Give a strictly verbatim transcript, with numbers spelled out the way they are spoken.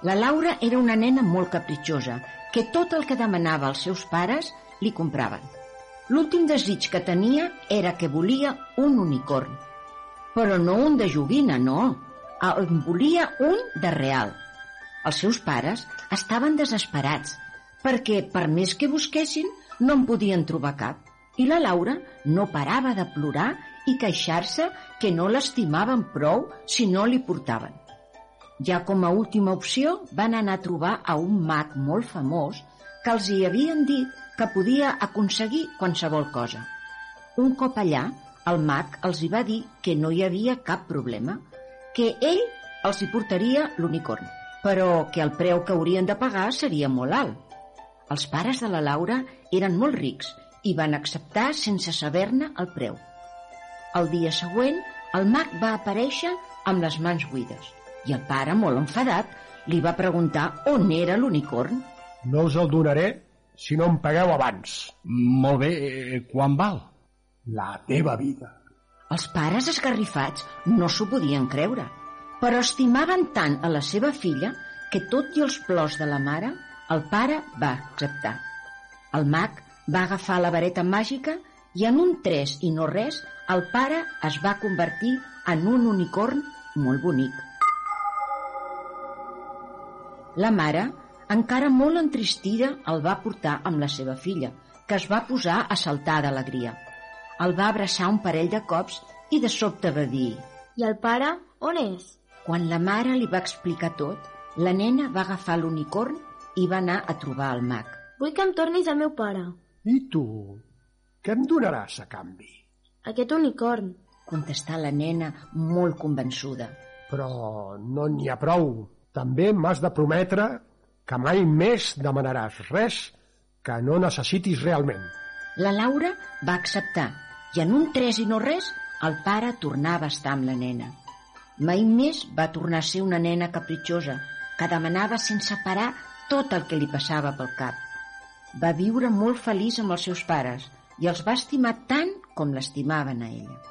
La Laura era una nena molt capritxosa, que tot el que demanava als seus pares li compraven. L'últim desig que tenia era que volia un unicorn. Però no un de joguina, no. En volia un de real. Els seus pares estaven desesperats, perquè per més que busquessin no en podien trobar cap. I la Laura no parava de plorar i queixar-se que no l'estimaven prou si no li portaven. Ja com a última opció van anar a trobar a un mag molt famós que els hi havien dit que podia aconseguir qualsevol cosa. Un cop allà, el mag els hi va dir que no hi havia cap problema, que ell els hi portaria l'unicorn, però que el preu que haurien de pagar seria molt alt. Els pares de la Laura eren molt rics i van acceptar sense saber-ne el preu. El dia següent, el mag va aparèixer amb les mans buides i el pare, molt enfadat, li va preguntar on era l'unicorn. No us el donaré si no em pagueu abans. Molt bé, eh, quan val? La teva vida. Els pares esgarrifats no s'ho podien creure, però estimaven tant a la seva filla que tot i els plors de la mare, el pare va acceptar. El mag va agafar la vareta màgica i en un tres i no res, el pare es va convertir en un unicorn molt bonic. La mare, encara molt entristida, el va portar amb la seva filla, que es va posar a saltar d'alegria. El va abraçar un parell de cops i de sobte va dir: I el pare, on és? Quan la mare li va explicar tot, la nena va agafar l'unicorn i va anar a trobar el mag. Vull que em tornis al meu pare. I tu? Què em donaràs a canvi? Aquest unicorn, contestà la nena molt convençuda. Però no n'hi ha prou. També m'has de prometre que mai més demanaràs res que no necessitis realment. La Laura va acceptar i en un tres i no res el pare tornava a estar amb la nena. Mai més va tornar a ser una nena capritxosa que demanava sense parar tot el que li passava pel cap. Va viure molt feliç amb els seus pares i els va estimar tant com l'estimaven a ella.